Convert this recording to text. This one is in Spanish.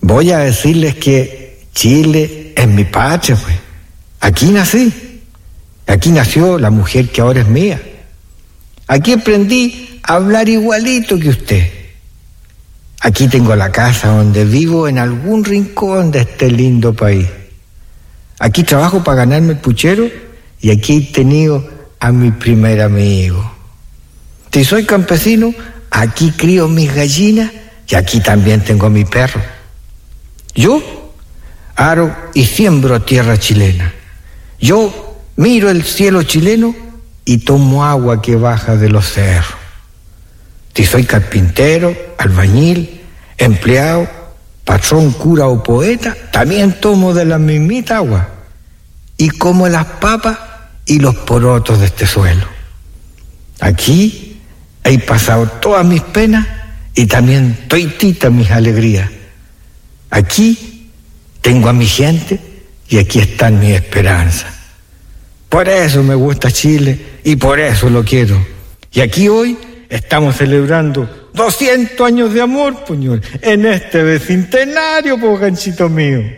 voy a decirles que Chile es mi patria, pues. Aquí nací. Aquí nació la mujer que ahora es mía. Aquí aprendí a hablar igualito que usted. Aquí tengo la casa donde vivo en algún rincón de este lindo país. Aquí trabajo para ganarme el puchero y aquí he tenido a mi primer amigo. Si soy campesino, aquí crío mis gallinas y aquí también tengo a mi perro. Yo aro y siembro tierra chilena. Yo miro el cielo chileno y tomo agua que baja de los cerros. Si soy carpintero, albañil, empleado, patrón, cura o poeta, también tomo de la mismita agua y como las papas y los porotos de este suelo. Aquí he pasado todas mis penas y también toititas mis alegrías. Aquí tengo a mi gente y aquí están mis esperanzas. Por eso me gusta Chile y por eso lo quiero. Y aquí hoy estamos celebrando 200 años de amor, puñol, en este bicentenario, po, ganchito mío.